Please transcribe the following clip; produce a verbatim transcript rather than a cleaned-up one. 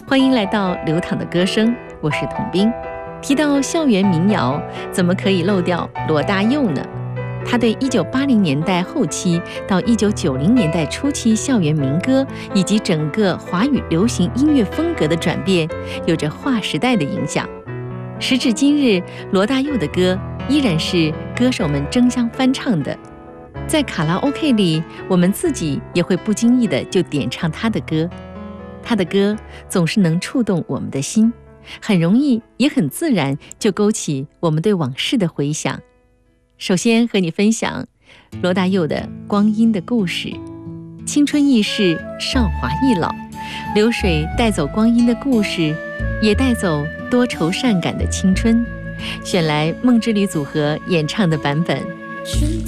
欢迎来到流淌的歌声，我是童斌。提到校园民谣，怎么可以漏掉罗大佑呢？他对一九八零年代后期到一九九零年代初期校园民歌以及整个华语流行音乐风格的转变，有着划时代的影响。时至今日，罗大佑的歌依然是歌手们争相翻唱的。在卡拉 OK 里，我们自己也会不经意的就点唱他的歌。他的歌总是能触动我们的心，很容易也很自然就勾起我们对往事的回想。首先和你分享罗大佑的《光阴的故事》。青春易逝，韶华易老，流水带走光阴的故事，也带走多愁善感的青春。选来梦之旅组合演唱的版本。 春